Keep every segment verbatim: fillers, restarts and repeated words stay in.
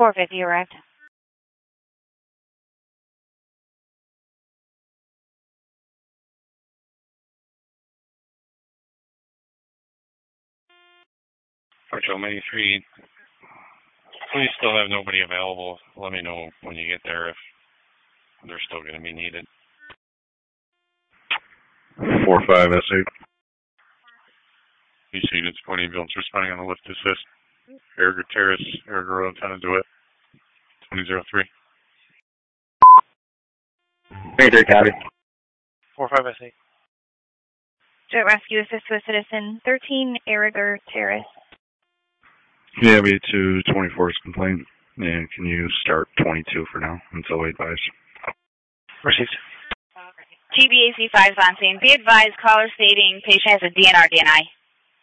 four fifty arrived. Patrol ninety-three. Please still have nobody available. Let me know when you get there if they're still going to be needed. four five S eight. B C units, point ambulance responding on the lift assist. Erger Terrace, Erger Road, Lieutenant DeWitt. twenty oh three. Major copy. four five S eight. Jet Rescue assist with Citizen thirteen, Erger Terrace. Yeah, me to twenty-four's complaint. And can you start twenty-two for now until we advise? Received. T B A C five is on scene. Be advised, caller stating patient has a D N R D N I.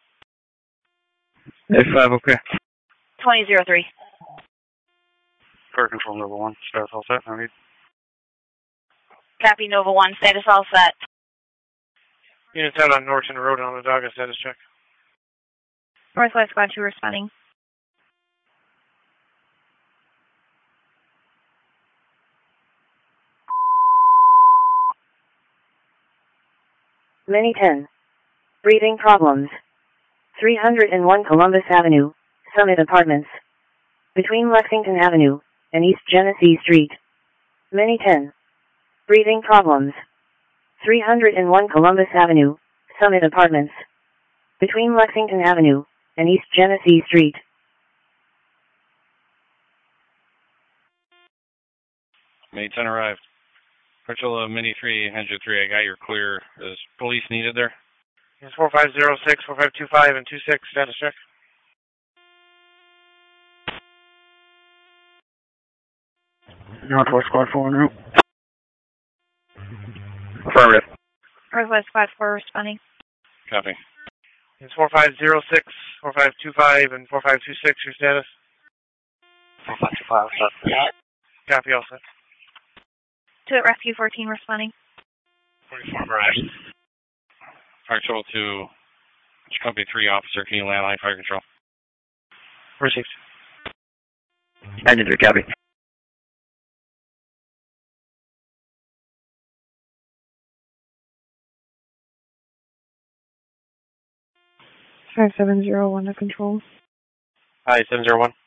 A five, okay. twenty oh three. Car control Nova one. Status all set. No need. Copy Nova one. Status all set. Units out on Norton Road on the dog. A status check. Northwest Squad two responding. Mini ten. Breathing problems. three oh one Columbus Avenue, Summit Apartments. Between Lexington Avenue and East Genesee Street. Mini ten. Breathing problems. three oh one Columbus Avenue, Summit Apartments. Between Lexington Avenue and East Genesee Street. May ten arrived. Patrol of Mini three, Henry three, I got your clear. Is police needed there? It's four five zero six, four five two five, and two six. Status check. Northwest Squad four en route. Affirmative. Northwest Squad four responding. Copy. It's four five zero six, four five two five, and four five two six. Your status? four five two five, set. Copy, all set. Jet Rescue fourteen responding. forty-four arrived. Fire control to Company three officer. Can you land line fire control? Received. Engine three, copy. five seven zero one to control. Hi, seven zero one.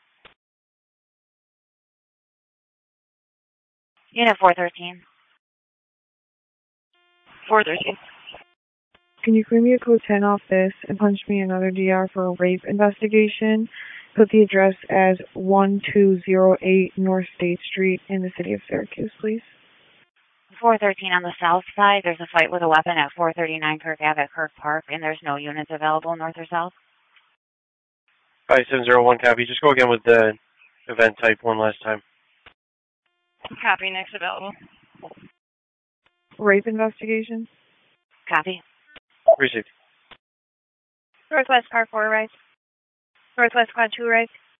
Unit four thirteen. four thirteen. Can you clear me a code ten off this and punch me another D R for a rape investigation? Put the address as one two zero eight North State Street in the city of Syracuse, please. four thirteen on the south side. There's a fight with a weapon at four thirty-nine Kirk Ave at Kirk Park, and there's no units available north or south. Hi, seven zero one, copy. Just go again with the event type one last time. Copy, next available. Rape investigation? Copy. Received. Northwest Car four arrived. Northwest Squad two arrived.